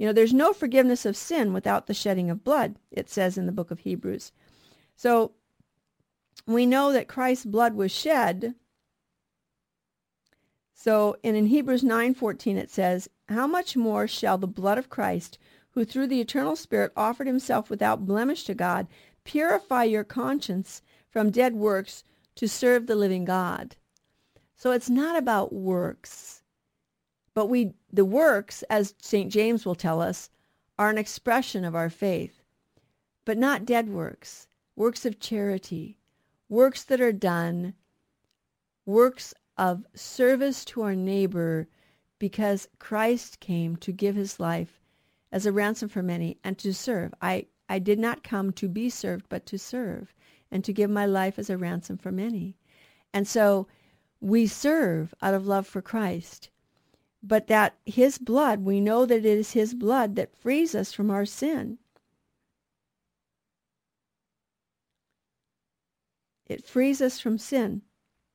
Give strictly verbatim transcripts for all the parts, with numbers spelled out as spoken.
You know, there's no forgiveness of sin without the shedding of blood, it says in the book of Hebrews. So we know that Christ's blood was shed. So and in Hebrews nine fourteen it says, how much more shall the blood of Christ, who through the eternal Spirit offered himself without blemish to God, purify your conscience from dead works to serve the living God. So it's not about works. But we, the works, as Saint James will tell us, are an expression of our faith. But not dead works. Works of charity. Works that are done. Works of service to our neighbor, because Christ came to give his life as a ransom for many and to serve. I, I did not come to be served, but to serve and to give my life as a ransom for many. And so we serve out of love for Christ. But that his blood, we know that it is his blood that frees us from our sin. It frees us from sin.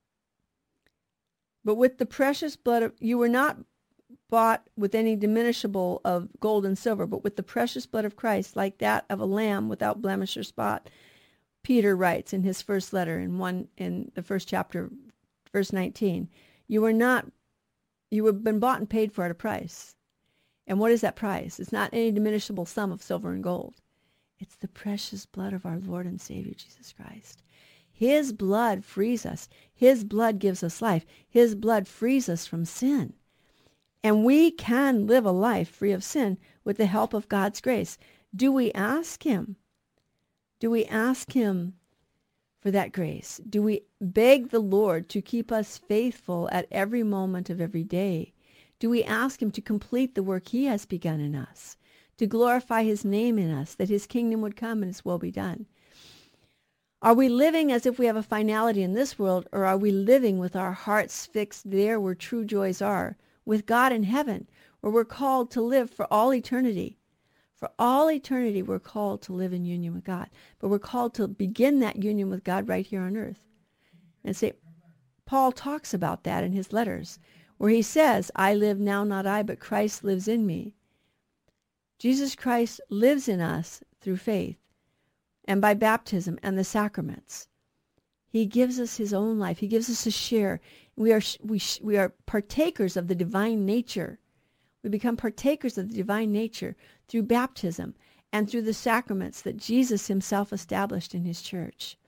But with the precious blood of, you were not bought with any diminishable of gold and silver, but with the precious blood of Christ, like that of a lamb without blemish or spot. Peter writes in his first letter in one in the first chapter, verse nineteen, you were not You have been bought and paid for at a price. And what is that price? It's not any diminishable sum of silver and gold. It's the precious blood of our Lord and Savior, Jesus Christ. His blood frees us. His blood gives us life. His blood frees us from sin. And we can live a life free of sin with the help of God's grace. Do we ask him? Do we ask him for that grace? Do we beg the Lord to keep us faithful at every moment of every day? Do we ask him to complete the work he has begun in us, to glorify his name in us, that his kingdom would come and his will be done? Are we living as if we have a finality in this world, or are we living with our hearts fixed there where true joys are, with God in heaven, where we're called to live for all eternity? For all eternity, we're called to live in union with God. But we're called to begin that union with God right here on earth. And say, Paul talks about that in his letters, where he says, I live now, not I, but Christ lives in me. Jesus Christ lives in us through faith and by baptism and the sacraments. He gives us his own life. He gives us a share. We are, we, we are partakers of the divine nature. We become partakers of the divine nature through baptism and through the sacraments that Jesus himself established in his church.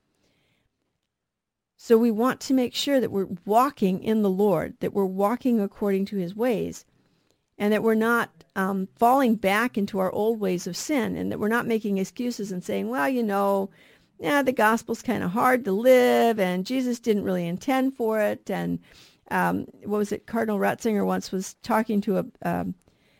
So we want to make sure that we're walking in the Lord, that we're walking according to his ways, and that we're not um, falling back into our old ways of sin, and that we're not making excuses and saying, well, you know, yeah, the gospel's kind of hard to live, and Jesus didn't really intend for it, and Um, what was it? Cardinal Ratzinger once was talking to a um,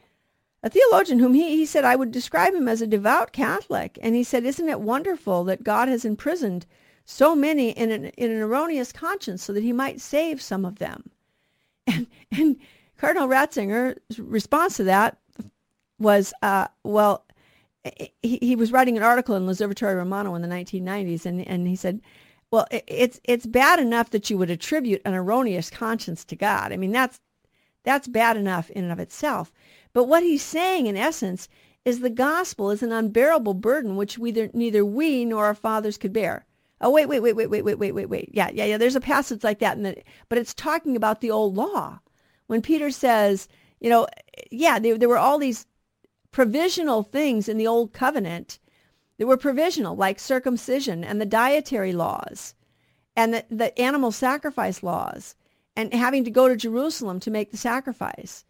a theologian whom he, he said, I would describe him as a devout Catholic. And he said, isn't it wonderful that God has imprisoned so many in an, in an erroneous conscience so that he might save some of them? And, and Cardinal Ratzinger's response to that was, uh, well, he, he was writing an article in L'Osservatore Romano in the nineteen nineties, and, and he said, well, it's it's bad enough that you would attribute an erroneous conscience to God. I mean, that's that's bad enough in and of itself. But what he's saying, in essence, is the gospel is an unbearable burden which we neither, neither we nor our fathers could bear. Oh, wait, wait, wait, wait, wait, wait, wait, wait, wait. Yeah, yeah, yeah. There's a passage like that, in the, but it's talking about the old law. When Peter says, you know, yeah, there, there were all these provisional things in the old covenant. They were provisional, like circumcision and the dietary laws and the, the animal sacrifice laws and having to go to Jerusalem to make the sacrifice.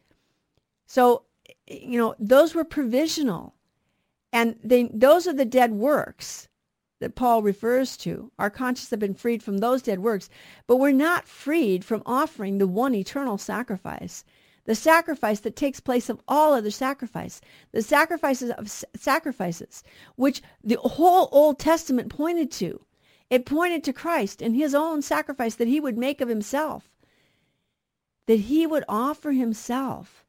So, you know, those were provisional. And they, those are the dead works that Paul refers to. Our conscience have been freed from those dead works, but we're not freed from offering the one eternal sacrifice, the sacrifice that takes place of all other sacrifice, the sacrifices of sacrifices, which the whole Old Testament pointed to. It pointed to Christ and his own sacrifice that he would make of himself, that he would offer himself.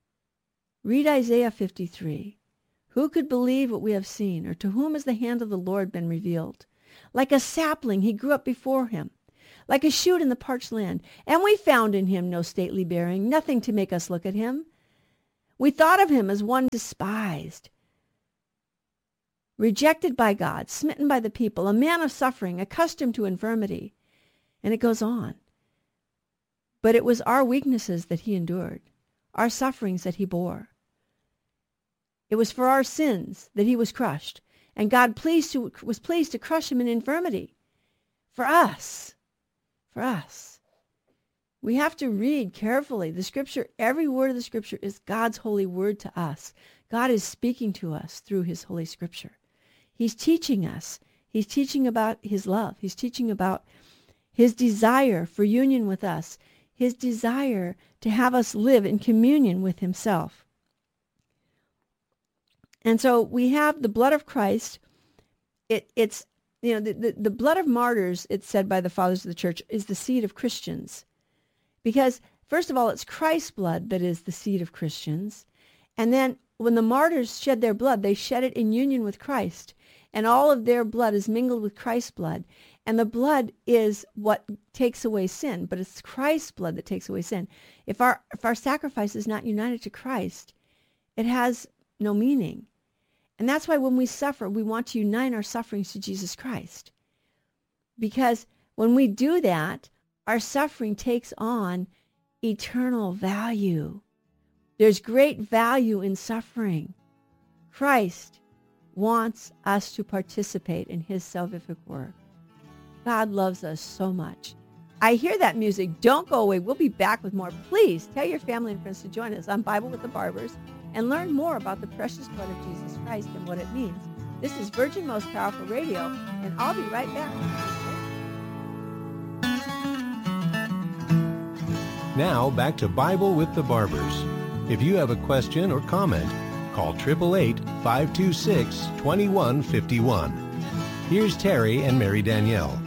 Read Isaiah fifty-three. Who could believe what we have seen, or to whom has the hand of the Lord been revealed? Like a sapling he grew up before him, like a shoot in the parched land. And we found in him no stately bearing, nothing to make us look at him. We thought of him as one despised, rejected by God, smitten by the people, a man of suffering, accustomed to infirmity. And it goes on. But it was our weaknesses that he endured, our sufferings that he bore. It was for our sins that he was crushed. And God pleased to, was pleased to crush him in infirmity. For us. For us. We have to read carefully. The scripture, every word of the scripture is God's holy word to us. God is speaking to us through his holy scripture. He's teaching us. He's teaching about his love. He's teaching about his desire for union with us. His desire to have us live in communion with himself. And so we have the blood of Christ. It, it's, you know, the, the, the blood of martyrs, it's said by the fathers of the church, is the seed of Christians. Because, first of all, it's Christ's blood that is the seed of Christians. And then when the martyrs shed their blood, they shed it in union with Christ. And all of their blood is mingled with Christ's blood. And the blood is what takes away sin, but it's Christ's blood that takes away sin. If our if our sacrifice is not united to Christ, it has no meaning. And that's why when we suffer, we want to unite our sufferings to Jesus Christ. Because when we do that, our suffering takes on eternal value. There's great value in suffering. Christ wants us to participate in his salvific work. God loves us so much. I hear that music. Don't go away. We'll be back with more. Please tell your family and friends to join us on Bible with the Barbers and learn more about the precious blood of Jesus Christ and what it means. This is Virgin Most Powerful Radio, and I'll be right back. Now, back to Bible with the Barbers. If you have a question or comment, call eight eight eight, five two six, two one five one. Here's Terry and Mary Danielle.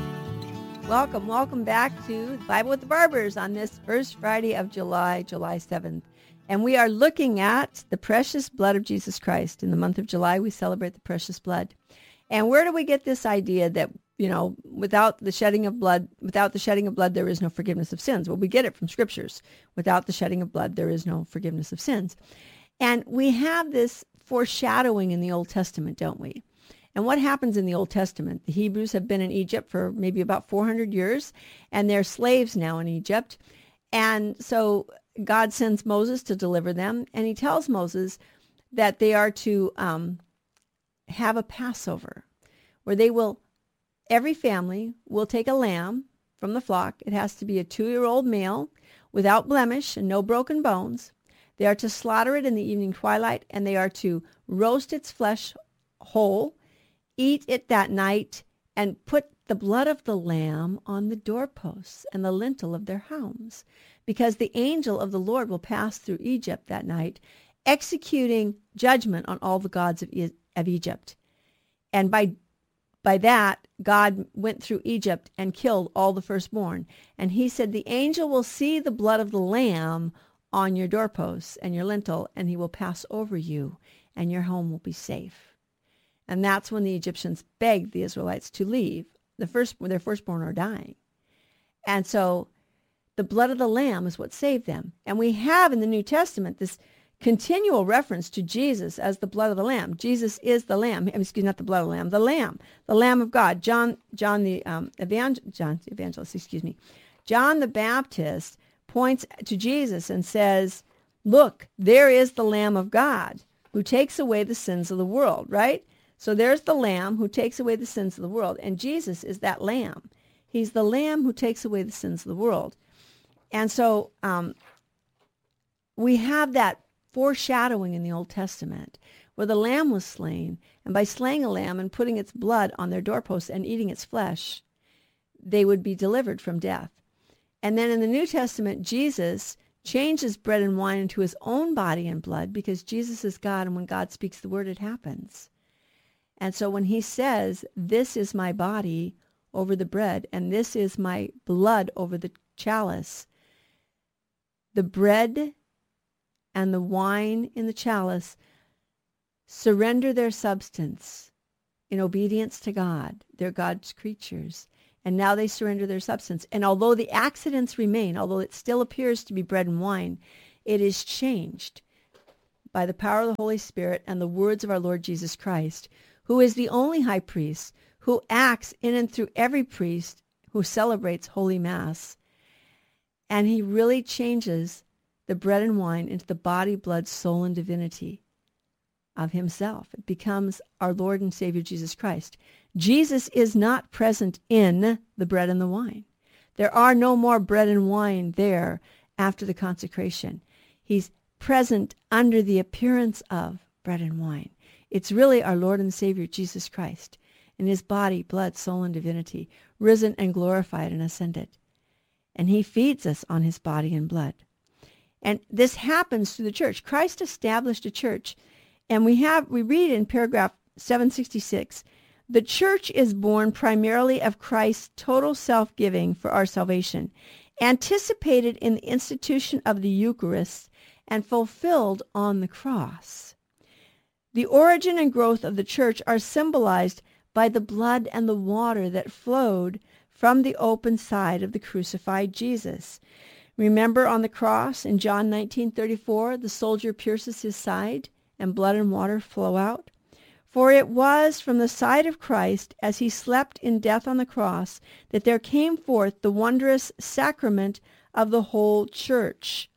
Welcome, welcome back to Bible with the Barbers on this first Friday of July, July seventh. And we are looking at the precious blood of Jesus Christ. In the month of July, we celebrate the precious blood. And where do we get this idea that, you know, without the shedding of blood, without the shedding of blood, there is no forgiveness of sins? Well, we get it from scriptures. Without the shedding of blood, there is no forgiveness of sins. And we have this foreshadowing in the Old Testament, don't we? And what happens in the Old Testament? The Hebrews have been in Egypt for maybe about four hundred years, and they're slaves now in Egypt. And so God sends Moses to deliver them, and he tells Moses that they are to um, have a Passover, where they will, every family will take a lamb from the flock. It has to be a two-year-old male without blemish and no broken bones. They are to slaughter it in the evening twilight, and they are to roast its flesh whole, eat it that night, and put the blood of the lamb on the doorposts and the lintel of their homes, because the angel of the Lord will pass through Egypt that night, executing judgment on all the gods of, e- of Egypt. And by by that, God went through Egypt and killed all the firstborn. And he said, the angel will see the blood of the lamb on your doorposts and your lintel, and he will pass over you, and your home will be safe. And that's when the Egyptians begged the Israelites to leave. The first, their firstborn are dying. And so the blood of the lamb is what saved them. And we have in the New Testament this continual reference to Jesus as the blood of the lamb. Jesus is the lamb. Excuse me, not the blood of the lamb, the lamb, the Lamb of God. John, John the um, evangel- John the evangelist, excuse me. John the Baptist points to Jesus and says, look, there is the Lamb of God who takes away the sins of the world, right? So there's the Lamb who takes away the sins of the world, and Jesus is that Lamb. He's the Lamb who takes away the sins of the world. And so um, we have that foreshadowing in the Old Testament where the lamb was slain, and by slaying a lamb and putting its blood on their doorposts and eating its flesh, they would be delivered from death. And then in the New Testament, Jesus changes bread and wine into his own body and blood, because Jesus is God, and when God speaks the word, it happens. And so when he says, this is my body over the bread, and this is my blood over the chalice, the bread and the wine in the chalice surrender their substance in obedience to God. They're God's creatures. And now they surrender their substance. And although the accidents remain, although it still appears to be bread and wine, it is changed. by the power of the Holy Spirit and the words of our Lord Jesus Christ, who is the only high priest, who acts in and through every priest who celebrates Holy Mass. And he really changes the bread and wine into the body, blood, soul, and divinity of himself. It becomes our Lord and Savior Jesus Christ. Jesus is not present in the bread and the wine. There are no more bread and wine there after the consecration. He's present under the appearance of bread and wine. It's really our Lord and Savior Jesus Christ in his body, blood, soul, and divinity, risen and glorified and ascended. And he feeds us on his body and blood. And this happens through the church. Christ established a church. And we have we read in paragraph seven sixty-six, the church is born primarily of Christ's total self-giving for our salvation, anticipated in the institution of the Eucharist and fulfilled on the cross. The origin and growth of the church are symbolized by the blood and the water that flowed from the open side of the crucified Jesus. Remember on the cross in John nineteen thirty-four, the soldier pierces his side and blood and water flow out? For it was from the side of Christ, as he slept in death on the cross, that there came forth the wondrous sacrament of the whole church.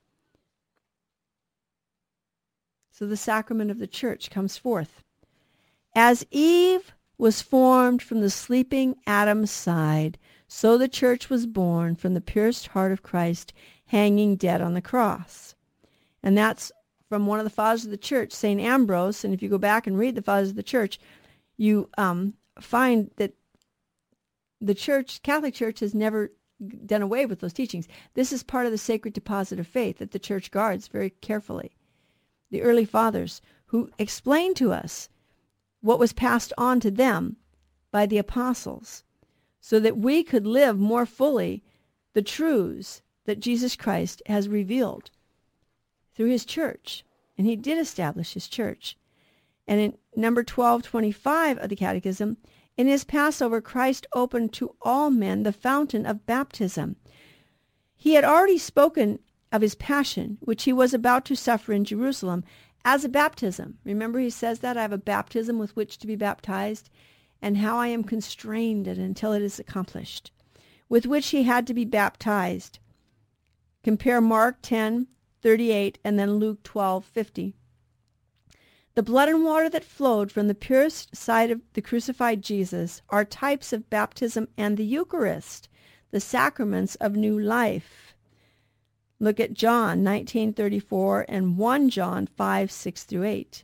So the sacrament of the church comes forth. As Eve was formed from the sleeping Adam's side, so the church was born from the pierced heart of Christ hanging dead on the cross. And that's from one of the fathers of the church, Saint Ambrose. And if you go back and read the fathers of the church, you um, find that the church, Catholic Church, has never done away with those teachings. This is part of the sacred deposit of faith that the church guards very carefully. The early fathers who explained to us what was passed on to them by the apostles, so that we could live more fully the truths that Jesus Christ has revealed through his church. And he did establish his church. And in number twelve twenty-five of the Catechism, in his Passover, Christ opened to all men the fountain of baptism. He had already spoken of his passion, which he was about to suffer in Jerusalem, as a baptism. Remember, he says that, I have a baptism with which to be baptized, and how I am constrained until it is accomplished, with which he had to be baptized. Compare Mark ten thirty-eight and then Luke twelve fifty. The blood and water that flowed from the pierced side of the crucified Jesus are types of baptism and the Eucharist, the sacraments of new life. Look at John nineteen thirty-four and First John five six through eight.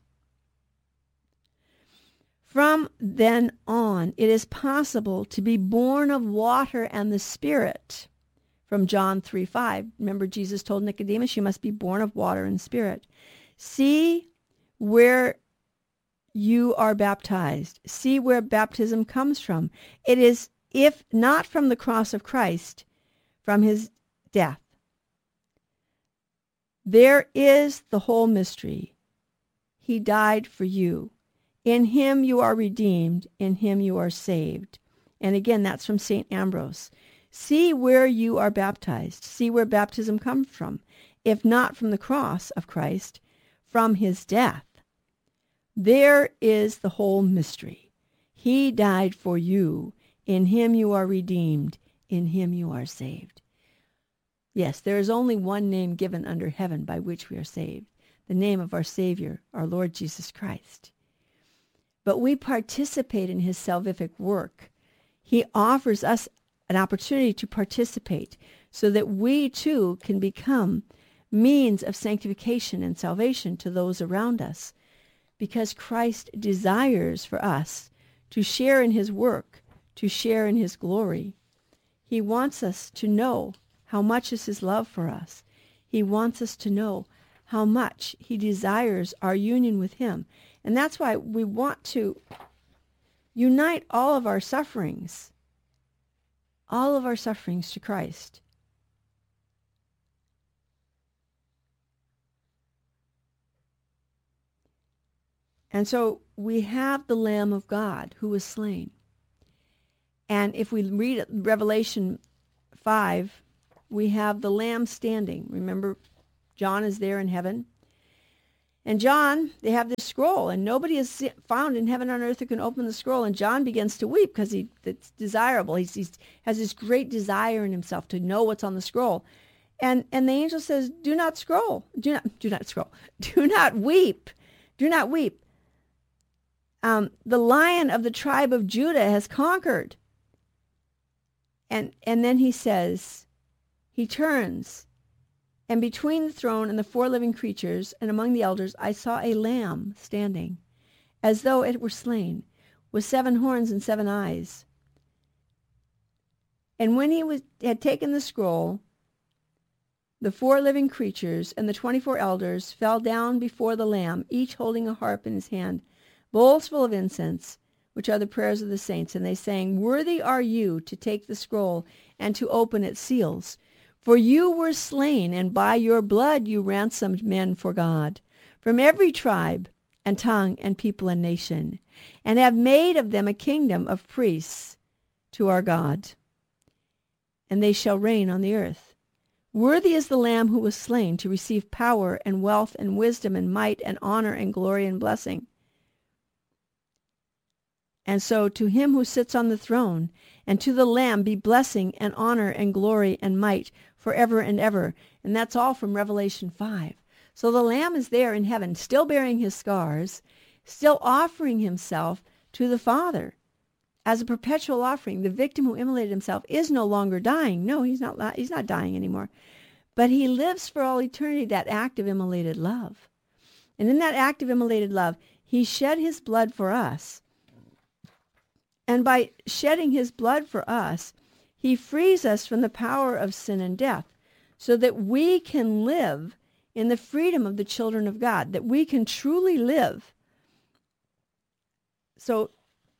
From then on, it is possible to be born of water and the Spirit. From John three five. Remember, Jesus told Nicodemus, you must be born of water and Spirit. See where you are baptized. See where baptism comes from. It is, if not from the cross of Christ, from his death. There is the whole mystery. He died for you. In him you are redeemed. In him you are saved. And again, that's from Saint Ambrose. See where you are baptized. See where baptism comes from. If not from the cross of Christ, from his death. There is the whole mystery. He died for you. In him you are redeemed. In him you are saved. Yes, there is only one name given under heaven by which we are saved, the name of our Savior, our Lord Jesus Christ. But we participate in his salvific work. He offers us an opportunity to participate so that we too can become means of sanctification and salvation to those around us, because Christ desires for us to share in his work, to share in his glory. He wants us to know how much is his love for us. He wants us to know how much he desires our union with him. And that's why we want to unite all of our sufferings, all of our sufferings to Christ. And so we have the Lamb of God who was slain. And if we read Revelation five, we have the Lamb standing. Remember, John is there in heaven. And John, they have this scroll, and nobody is found in heaven on earth who can open the scroll. And John begins to weep because he it's desirable. He's, he's has this great desire in himself to know what's on the scroll. And and the angel says, "Do not scroll. Do not do not scroll. Do not weep. Do not weep. Um, the Lion of the tribe of Judah has conquered." And and then he says, he turns, and between the throne and the four living creatures and among the elders, I saw a lamb standing, as though it were slain, with seven horns and seven eyes. And when he was had taken the scroll, the four living creatures and the twenty-four elders fell down before the Lamb, each holding a harp in his hand, bowls full of incense, which are the prayers of the saints. And they sang, "Worthy are you to take the scroll and to open its seals. For you were slain, and by your blood you ransomed men for God, from every tribe and tongue and people and nation, and have made of them a kingdom of priests to our God. And they shall reign on the earth. Worthy is the Lamb who was slain to receive power and wealth and wisdom and might and honor and glory and blessing." And so to him who sits on the throne and to the Lamb be blessing and honor and glory and might forever and ever. And that's all from Revelation five. So the Lamb is there in heaven, still bearing his scars, still offering himself to the Father as a perpetual offering. The victim who immolated himself is no longer dying. No, he's not, he's not dying anymore. But he lives for all eternity, that act of immolated love. And in that act of immolated love, he shed his blood for us. And by shedding his blood for us, he frees us from the power of sin and death so that we can live in the freedom of the children of God, that we can truly live. So,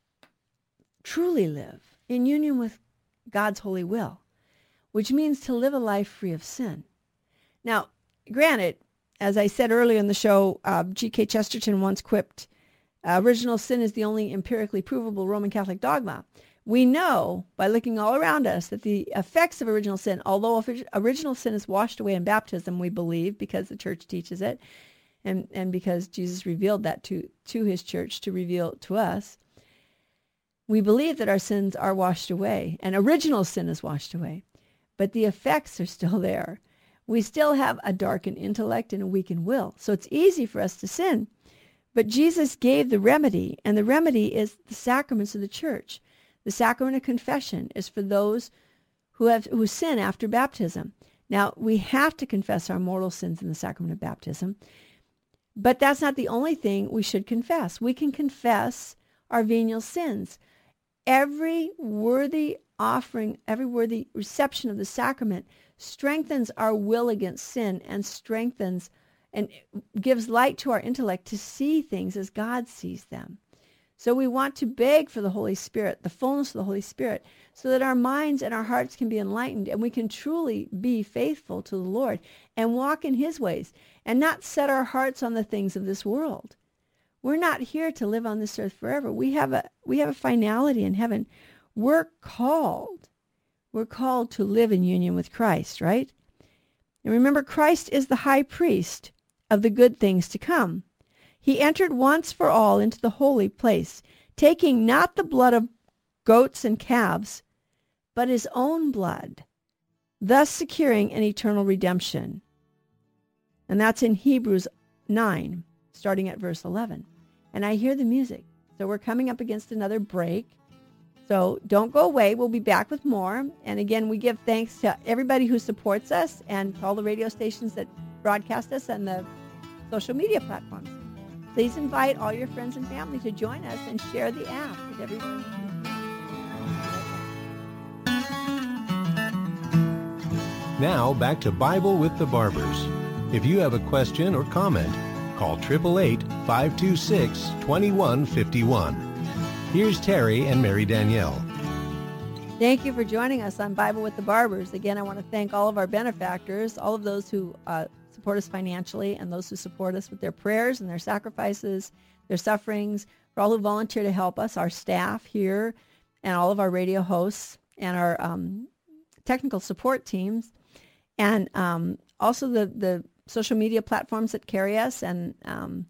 truly live in union with God's holy will, which means to live a life free of sin. Now, granted, as I said earlier in the show, uh, G K Chesterton once quipped, Uh, original sin is the only empirically provable Roman Catholic dogma. We know by looking all around us that the effects of original sin, although original sin is washed away in baptism, we believe because the church teaches it, and, and because Jesus revealed that to, to his church to reveal to us, we believe that our sins are washed away, and original sin is washed away, but the effects are still there. We still have a darkened intellect and a weakened will, so it's easy for us to sin. But Jesus gave the remedy, and the remedy is the sacraments of the church. The sacrament of confession is for those who have who sin after baptism. Now, we have to confess our mortal sins in the sacrament of baptism, but that's not the only thing we should confess. We can confess our venial sins. Every worthy offering, every worthy reception of the sacrament strengthens our will against sin and strengthens and gives light to our intellect to see things as God sees them. So we want to beg for the Holy Spirit, the fullness of the Holy Spirit, so that our minds and our hearts can be enlightened and we can truly be faithful to the Lord and walk in his ways and not set our hearts on the things of this world. We're not here to live on this earth forever. We have a we have a finality in heaven. We're called. We're called to live in union with Christ, right? And remember, Christ is the high priest of the good things to come. He entered once for all into the holy place, taking not the blood of goats and calves, but his own blood, thus securing an eternal redemption. And that's in Hebrews nine, starting at verse eleven. And I hear the music. So we're coming up against another break. So don't go away. We'll be back with more. And again, we give thanks to everybody who supports us and to all the radio stations that broadcast us and the social media platforms. Please invite all your friends and family to join us and share the app with everyone. Now back to Bible with the Barbers. If you have a question or comment, call eight eight eight, five two six, two one five one. Here's Terry and Mary Danielle. Thank you for joining us on Bible with the Barbers. Again, I want to thank all of our benefactors, all of those who uh, support us financially and those who support us with their prayers and their sacrifices, their sufferings, for all who volunteer to help us, our staff here, and all of our radio hosts and our um, technical support teams, and um, also the, the social media platforms that carry us, and um,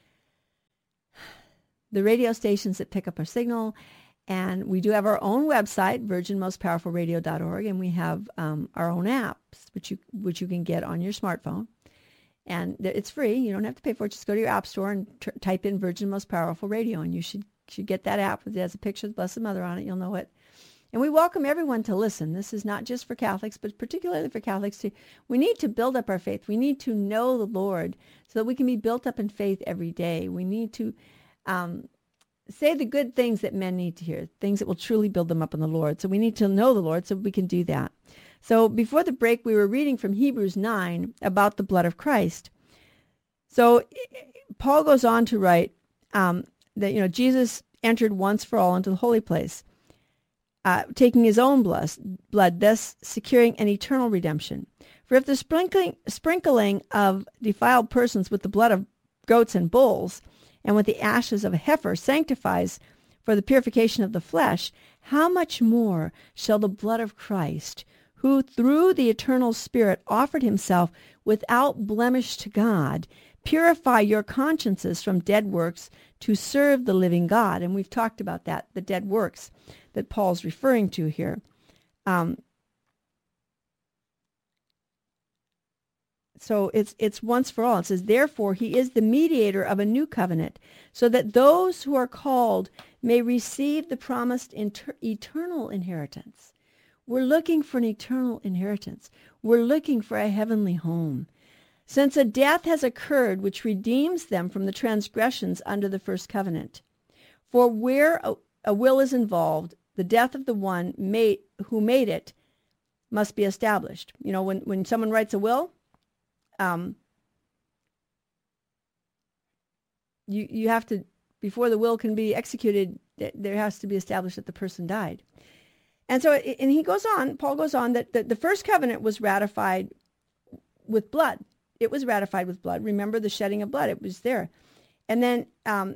the radio stations that pick up our signal. And we do have our own website, virgin most powerful radio dot org, and we have um, our own apps, which you which you can get on your smartphone. And it's free. You don't have to pay for it. Just go to your app store and t- type in Virgin Most Powerful Radio, and you should should get that app. It has a picture of the Blessed Mother on it. You'll know it. And we welcome everyone to listen. This is not just for Catholics, but particularly for Catholics too. We need to build up our faith. We need to know the Lord so that we can be built up in faith every day. We need to um, say the good things that men need to hear, things that will truly build them up in the Lord. So we need to know the Lord so we can do that. So before the break, we were reading from Hebrews nine about the blood of Christ. So Paul goes on to write um, that, you know, Jesus entered once for all into the holy place, uh, taking his own blood, blood, thus securing an eternal redemption. For if the sprinkling, sprinkling of defiled persons with the blood of goats and bulls and with the ashes of a heifer sanctifies for the purification of the flesh, how much more shall the blood of Christ, who through the eternal Spirit offered himself without blemish to God, purify your consciences from dead works to serve the living God. And we've talked about that, the dead works that Paul's referring to here. Um, so it's it's once for all. It says, therefore, he is the mediator of a new covenant, so that those who are called may receive the promised inter- eternal inheritance. We're looking for an eternal inheritance. We're looking for a heavenly home. Since a death has occurred which redeems them from the transgressions under the first covenant. For where a, a will is involved, the death of the one made, who made it must be established. You know, when, when someone writes a will, um, you, you have to, before the will can be executed, there has to be established that the person died. And so, and he goes on, Paul goes on, that the, the first covenant was ratified with blood. It was ratified with blood. Remember the shedding of blood. It was there. And then um,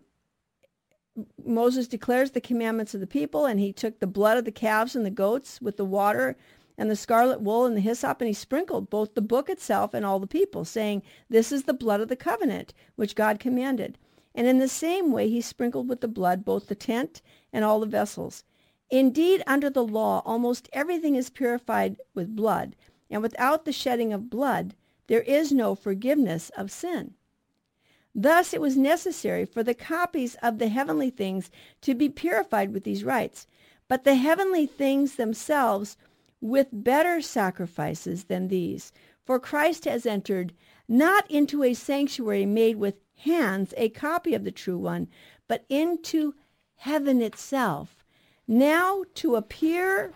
Moses declares the commandments of the people, and he took the blood of the calves and the goats with the water and the scarlet wool and the hyssop, and he sprinkled both the book itself and all the people, saying, this is the blood of the covenant, which God commanded. And in the same way, he sprinkled with the blood both the tent and all the vessels. Indeed, under the law, almost everything is purified with blood, and without the shedding of blood, there is no forgiveness of sin. Thus, it was necessary for the copies of the heavenly things to be purified with these rites, but the heavenly things themselves with better sacrifices than these. For Christ has entered not into a sanctuary made with hands, a copy of the true one, but into heaven itself, now to appear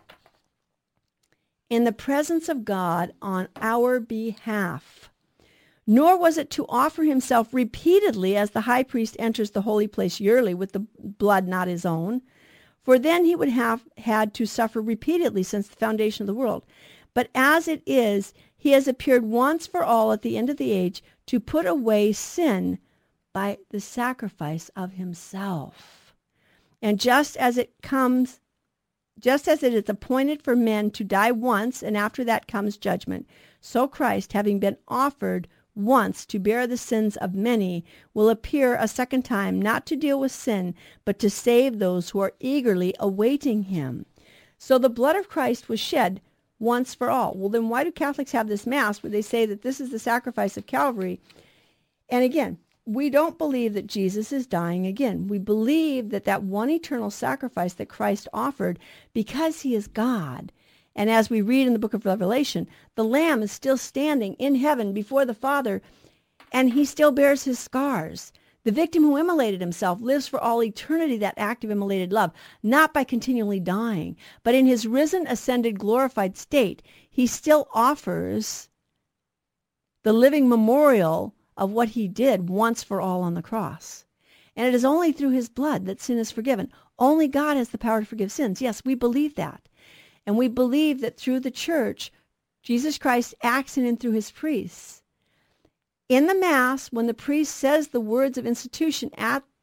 in the presence of God on our behalf. Nor was it to offer himself repeatedly as the high priest enters the holy place yearly with the blood not his own, for then he would have had to suffer repeatedly since the foundation of the world. But as it is, he has appeared once for all at the end of the age to put away sin by the sacrifice of himself. And just as it comes, just as it is appointed for men to die once, and after that comes judgment, so Christ, having been offered once to bear the sins of many, will appear a second time, not to deal with sin, but to save those who are eagerly awaiting him. So the blood of Christ was shed once for all. Well, then why do Catholics have this Mass where they say that this is the sacrifice of Calvary? And again, we don't believe that Jesus is dying again. We believe that that one eternal sacrifice that Christ offered, because he is God, and as we read in the book of Revelation, the Lamb is still standing in heaven before the Father, and he still bears his scars. The victim who immolated himself lives for all eternity that act of immolated love, not by continually dying, but in his risen, ascended, glorified state, he still offers the living memorial of what he did once for all on the cross. And it is only through his blood that sin is forgiven. Only God has the power to forgive sins. Yes, we believe that. And we believe that through the church, Jesus Christ acts in and through his priests. In the Mass, when the priest says the words of institution at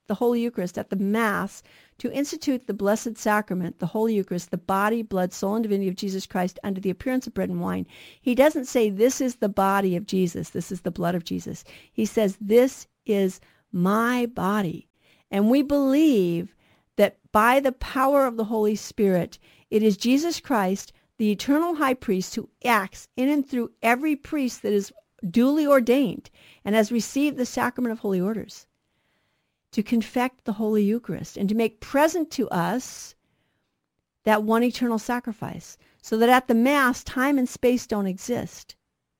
the Holy Eucharist at the Mass to institute the Blessed Sacrament, the Holy Eucharist, the body, blood, soul, and divinity of Jesus Christ under the appearance of bread and wine, he doesn't say, this is the body of Jesus, this is the blood of Jesus. He says, this is my body. And we believe that by the power of the Holy Spirit, it is Jesus Christ, the eternal high priest, who acts in and through every priest that is duly ordained and has received the sacrament of holy orders, to confect the Holy Eucharist and to make present to us that one eternal sacrifice, so that at the Mass, time and space don't exist,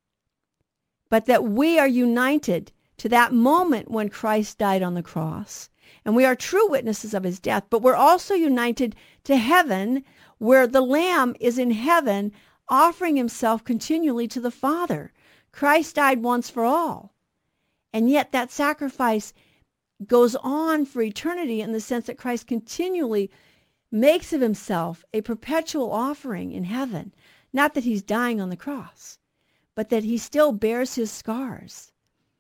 but that we are united to that moment when Christ died on the cross, and we are true witnesses of his death, but we're also united to heaven, where the Lamb is in heaven offering himself continually to the Father. Christ died once for all, and yet that sacrifice goes on for eternity in the sense that Christ continually makes of himself a perpetual offering in heaven. Not that he's dying on the cross, but that he still bears his scars.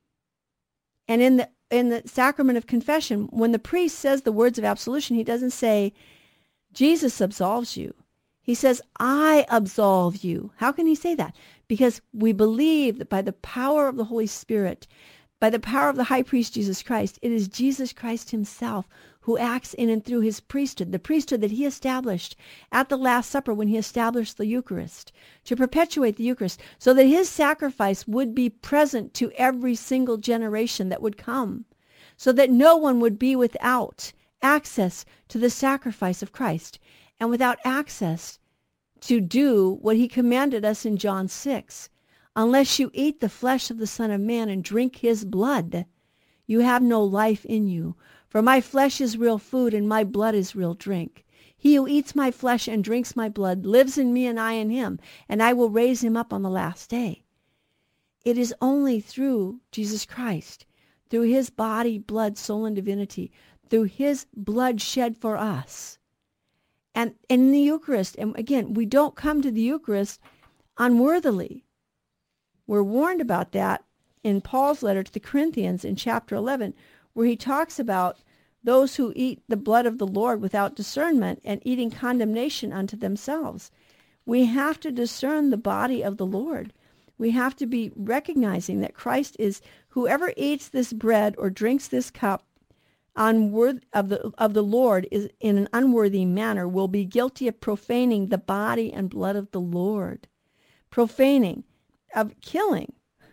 And in the in the sacrament of confession, when the priest says the words of absolution, he doesn't say, Jesus absolves you. He says, I absolve you. How can he say that? Because we believe that by the power of the Holy Spirit, by the power of the high priest Jesus Christ, it is Jesus Christ himself who acts in and through his priesthood, the priesthood that he established at the Last Supper when he established the Eucharist, to perpetuate the Eucharist, so that his sacrifice would be present to every single generation that would come, so that no one would be without access to the sacrifice of Christ, and without access to do what he commanded us in John six. Unless you eat the flesh of the Son of Man and drink his blood, you have no life in you. For my flesh is real food, and my blood is real drink. He who eats my flesh and drinks my blood lives in me, and I in him, and I will raise him up on the last day. It is only through Jesus Christ, through his body, blood, soul, and divinity, through his blood shed for us. And in the Eucharist, and again, we don't come to the Eucharist unworthily. We're warned about that in Paul's letter to the Corinthians in chapter eleven, where he talks about those who eat the blood of the Lord without discernment and eating condemnation unto themselves. We have to discern the body of the Lord. We have to be recognizing that Christ is, whoever eats this bread or drinks this cup unworthy of the of the Lord is in an unworthy manner, will be guilty of profaning the body and blood of the Lord. Profaning, of killing.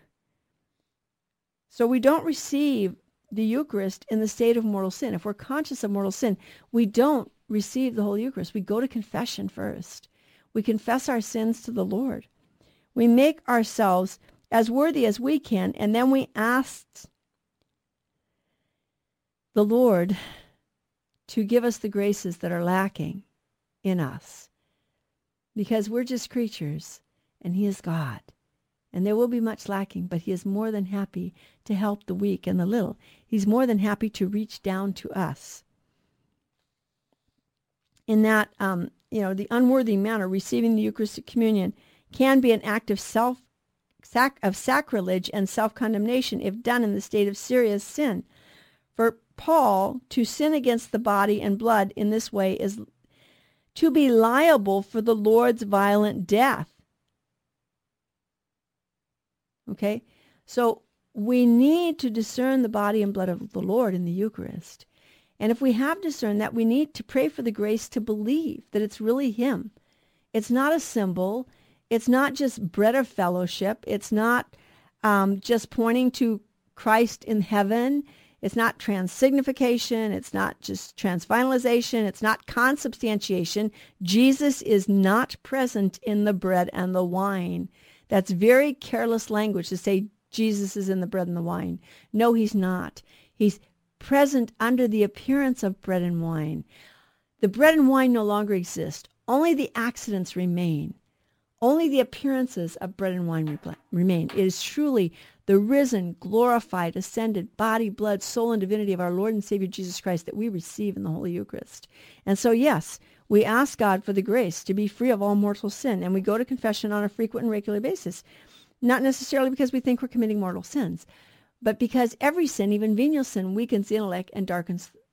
So we don't receive the Eucharist in the state of mortal sin. If we're conscious of mortal sin, we don't receive the Holy Eucharist. We go to confession first. We confess our sins to the Lord. We make ourselves as worthy as we can, and then we ask the Lord to give us the graces that are lacking in us, because we're just creatures and he is God. And there will be much lacking, but he is more than happy to help the weak and the little. He's more than happy to reach down to us. In that, um, you know, the unworthy manner, receiving the Eucharistic communion can be an act of self, sac- of sacrilege and self-condemnation if done in the state of serious sin. For Paul, to sin against the body and blood in this way is to be liable for the Lord's violent death. Okay, so we need to discern the body and blood of the Lord in the Eucharist. And if we have discerned that, we need to pray for the grace to believe that it's really him. It's not a symbol. It's not just bread of fellowship. It's not um, just pointing to Christ in heaven. It's not transsignification. It's not just transfinalization. It's not consubstantiation. Jesus is not present in the bread and the wine. That's very careless language to say Jesus is in the bread and the wine. No, he's not. He's present under the appearance of bread and wine. The bread and wine no longer exist. Only the accidents remain. Only the appearances of bread and wine remain. It is truly the risen, glorified, ascended body, blood, soul, and divinity of our Lord and Savior Jesus Christ that we receive in the Holy Eucharist. And so, yes, we ask God for the grace to be free of all mortal sin, and we go to confession on a frequent and regular basis, not necessarily because we think we're committing mortal sins, but because every sin, even venial sin, weakens the intellect and darkens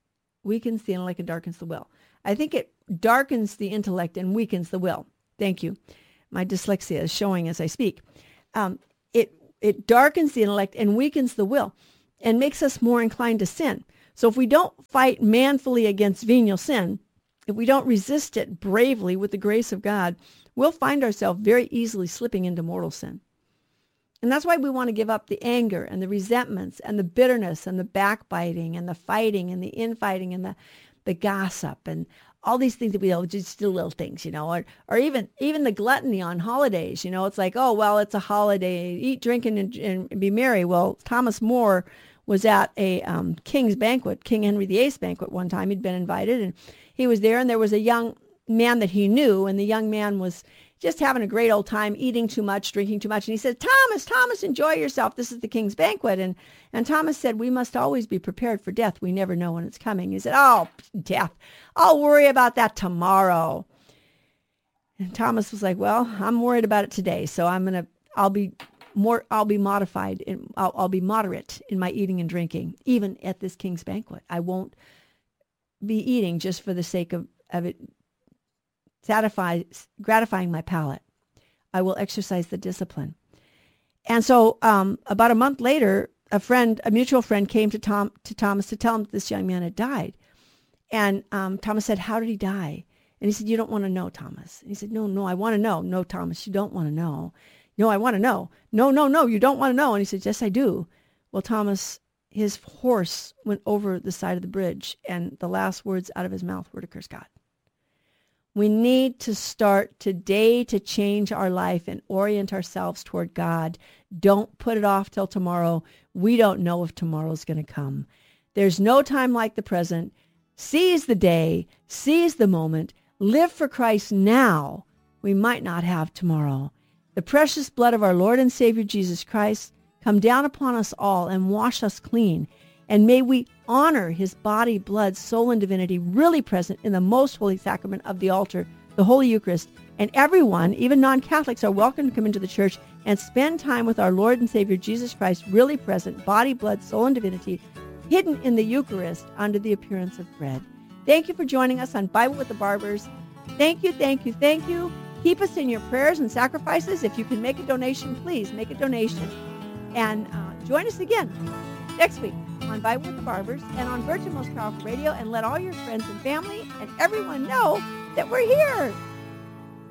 weakens the intellect and darkens the will. I think it darkens the intellect and weakens the will. Thank you. My dyslexia is showing as I speak. Um, it it darkens the intellect and weakens the will and makes us more inclined to sin. So if we don't fight manfully against venial sin, if we don't resist it bravely with the grace of God, we'll find ourselves very easily slipping into mortal sin. And that's why we want to give up the anger and the resentments and the bitterness and the backbiting and the fighting and the infighting and the, the gossip and all these things that we all just do little things, you know, or, or even even the gluttony on holidays. You know, it's like, oh, well, it's a holiday, eat, drink, and, and be merry. Well, Thomas More was at a um, king's banquet, King Henry the Eighth's banquet one time. He'd been invited, and he was there, and there was a young man that he knew, and the young man was just having a great old time, eating too much, drinking too much. And he said, Thomas, Thomas, enjoy yourself. This is the king's banquet. And and Thomas said, we must always be prepared for death. We never know when it's coming. He said, oh, death. I'll worry about that tomorrow. And Thomas was like, well, I'm worried about it today. So I'm going to, I'll be more, I'll be modified. In, I'll, I'll be moderate in my eating and drinking, even at this king's banquet. I won't be eating just for the sake of, of it satisfy, gratifying my palate. I will exercise the discipline. And so um, about a month later, a friend, a mutual friend came to Tom to Thomas to tell him that this young man had died. And um, Thomas said, how did he die? And he said, you don't want to know, Thomas. And he said, no, no, I want to know. No, Thomas, you don't want to know. No, I want to know. No, no, no, you don't want to know. And he said, yes, I do. Well, Thomas, his horse went over the side of the bridge, and the last words out of his mouth were to curse God. We need to start today to change our life and orient ourselves toward God. Don't put it off till tomorrow. We don't know if tomorrow's going to come. There's no time like the present. Seize the day. Seize the moment. Live for Christ now. We might not have tomorrow. The precious blood of our Lord and Savior Jesus Christ come down upon us all and wash us clean. And may we honor his body, blood, soul, and divinity really present in the most holy sacrament of the altar, the Holy Eucharist. And everyone, even non-Catholics, are welcome to come into the church and spend time with our Lord and Savior Jesus Christ, really present, body, blood, soul, and divinity, hidden in the Eucharist under the appearance of bread. Thank you for joining us on Bible with the Barbers. Thank you, thank you, thank you. Keep us in your prayers and sacrifices. If you can make a donation, please make a donation. And uh, join us again next week on Bible with the Barbers and on Virgin Most Powerful Radio, and let all your friends and family and everyone know that we're here.